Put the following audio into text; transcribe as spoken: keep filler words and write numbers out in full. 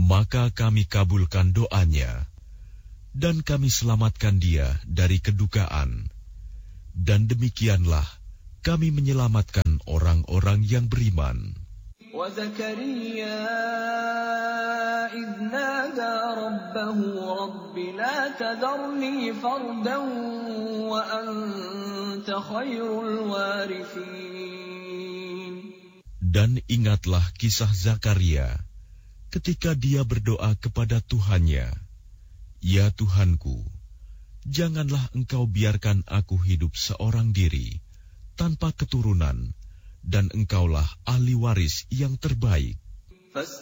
Maka kami kabulkan doanya, dan kami selamatkan dia dari kedukaan. Dan demikianlah kami menyelamatkan orang-orang yang beriman. وَزَكَرِيَّا إِذْ نَادَى رَبَّهُ رَبِّ لَا تَذَرْنِي فَرْدًا وَأَنْتَ خَيْرُ الْوَارِثِينَ. Dan ingatlah kisah Zakaria ketika dia berdoa kepada Tuhannya, "Ya Tuhanku, janganlah Engkau biarkan aku hidup seorang diri tanpa keturunan, dan Engkaulah ahli waris yang terbaik."